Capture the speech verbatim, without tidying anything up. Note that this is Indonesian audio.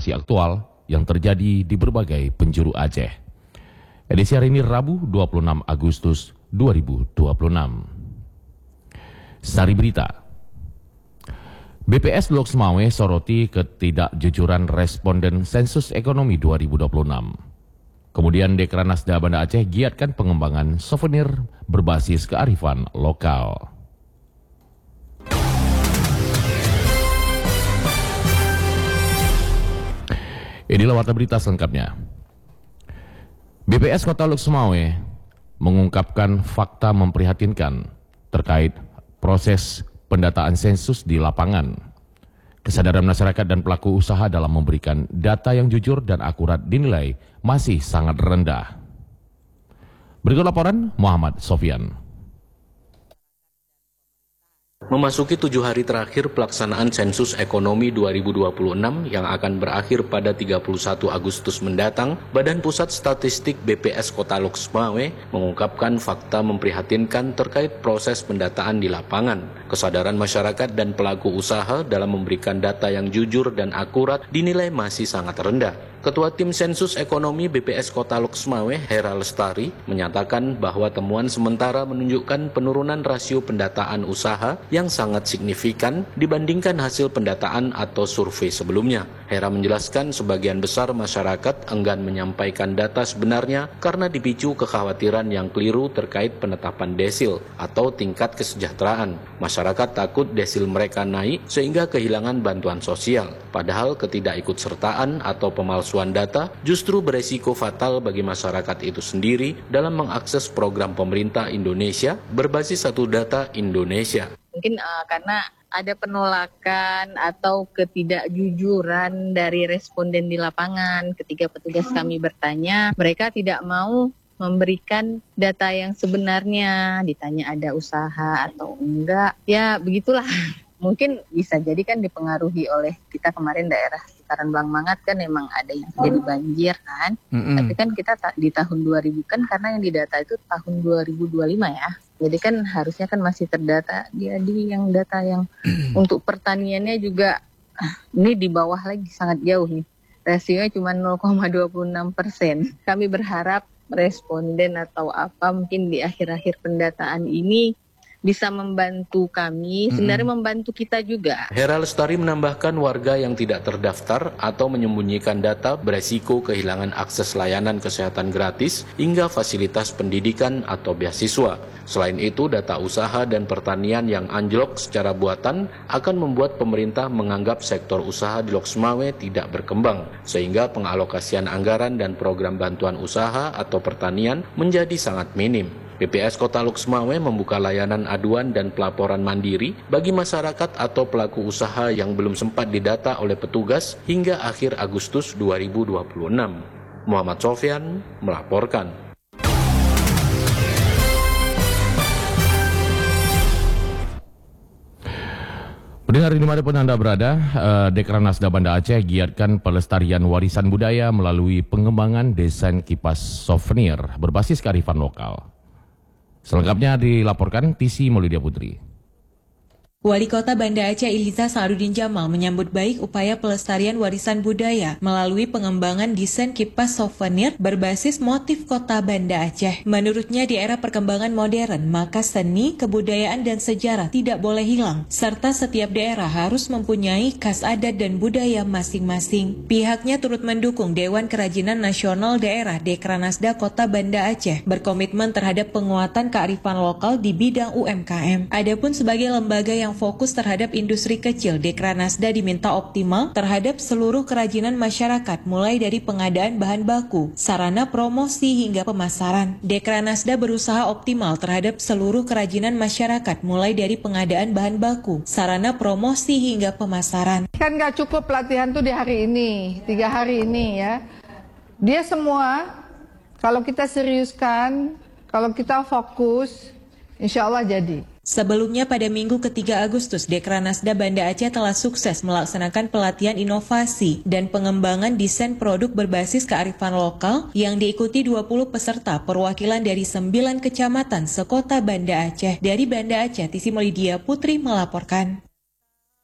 situasi aktual yang terjadi di berbagai penjuru Aceh. Edisi hari ini Rabu dua puluh enam Agustus dua ribu dua puluh enam. Sari Berita. B P S Loks Mawé soroti ketidakjujuran responden sensus ekonomi dua ribu dua puluh enam. Kemudian Dekranasda Banda Aceh giatkan pengembangan souvenir berbasis kearifan lokal. Inilah warta berita selengkapnya. B P S Kota Loks Mawé mengungkapkan fakta memprihatinkan terkait proses pendataan sensus di lapangan. Kesadaran masyarakat dan pelaku usaha dalam memberikan data yang jujur dan akurat dinilai masih sangat rendah. Berikut laporan Muhammad Sofyan. Memasuki tujuh hari terakhir pelaksanaan sensus ekonomi dua ribu dua puluh enam yang akan berakhir pada tiga puluh satu Agustus mendatang, Badan Pusat Statistik B P S Kota Loks Mawé mengungkapkan fakta memprihatinkan terkait proses pendataan di lapangan. Kesadaran masyarakat dan pelaku usaha dalam memberikan data yang jujur dan akurat dinilai masih sangat rendah. Ketua Tim Sensus Ekonomi B P S Kota Loks Mawé, Hera Lestari, menyatakan bahwa temuan sementara menunjukkan penurunan rasio pendataan usaha yang sangat signifikan dibandingkan hasil pendataan atau survei sebelumnya. Hera menjelaskan sebagian besar masyarakat enggan menyampaikan data sebenarnya karena dipicu kekhawatiran yang keliru terkait penetapan desil atau tingkat kesejahteraan. Masyarakat takut desil mereka naik sehingga kehilangan bantuan sosial. Padahal ketidakikutsertaan atau pemalsuan data justru beresiko fatal bagi masyarakat itu sendiri dalam mengakses program pemerintah Indonesia berbasis satu data Indonesia. Mungkin uh, karena ada penolakan atau ketidakjujuran dari responden di lapangan. Ketika petugas kami bertanya, mereka tidak mau memberikan data yang sebenarnya. Ditanya ada usaha atau enggak. Ya begitulah. Mungkin bisa jadi kan dipengaruhi oleh kita kemarin daerah sekitaran Blangmangat kan memang ada yang jadi banjir kan. Mm-hmm. Tapi kan kita ta- di tahun dua ribu kan karena yang didata itu tahun dua ribu dua puluh lima ya. Jadi kan harusnya kan masih terdata. Jadi yang data yang untuk pertaniannya juga ini di bawah lagi sangat jauh nih. Rasionya cuma nol koma dua puluh enam persen. Kami berharap responden atau apa mungkin di akhir-akhir pendataan ini bisa membantu kami, sebenarnya mm-hmm. membantu kita juga. Hera Lestari menambahkan warga yang tidak terdaftar atau menyembunyikan data beresiko kehilangan akses layanan kesehatan gratis hingga fasilitas pendidikan atau beasiswa. Selain itu, data usaha dan pertanian yang anjlok secara buatan akan membuat pemerintah menganggap sektor usaha di Loks Mawé tidak berkembang, sehingga pengalokasian anggaran dan program bantuan usaha atau pertanian menjadi sangat minim. B P S Kota Loks Mawé membuka layanan aduan dan pelaporan mandiri bagi masyarakat atau pelaku usaha yang belum sempat didata oleh petugas hingga akhir Agustus dua ribu dua puluh enam. Muhammad Sofyan melaporkan. Pendengar dimanapun Anda berada, eh, Dekranasda Banda Aceh giatkan pelestarian warisan budaya melalui pengembangan desain kipas souvenir berbasis kearifan lokal. Selengkapnya dilaporkan Tisi Maulidia Putri. Wali Kota Banda Aceh Iliza Sa'aduddin Jamal menyambut baik upaya pelestarian warisan budaya melalui pengembangan desain kipas souvenir berbasis motif kota Banda Aceh. Menurutnya di era perkembangan modern, maka seni, kebudayaan, dan sejarah tidak boleh hilang, serta setiap daerah harus mempunyai khas adat dan budaya masing-masing. Pihaknya turut mendukung Dewan Kerajinan Nasional Daerah Dekranasda Kota Banda Aceh berkomitmen terhadap penguatan kearifan lokal di bidang U M K M. Adapun sebagai lembaga yang fokus terhadap industri kecil, Dekranasda diminta optimal terhadap seluruh kerajinan masyarakat mulai dari pengadaan bahan baku, sarana promosi hingga pemasaran. Dekranasda berusaha optimal terhadap seluruh kerajinan masyarakat mulai dari pengadaan bahan baku, sarana promosi hingga pemasaran. Kan gak cukup pelatihan tuh di hari ini, tiga hari ini ya. Dia semua, kalau kita seriuskan, kalau kita fokus, insya Allah jadi. Sebelumnya pada Minggu ketiga Agustus, Dekranasda Banda Aceh telah sukses melaksanakan pelatihan inovasi dan pengembangan desain produk berbasis kearifan lokal yang diikuti dua puluh peserta perwakilan dari sembilan kecamatan sekota Banda Aceh. Dari Banda Aceh, Tisi Maulidia Putri melaporkan.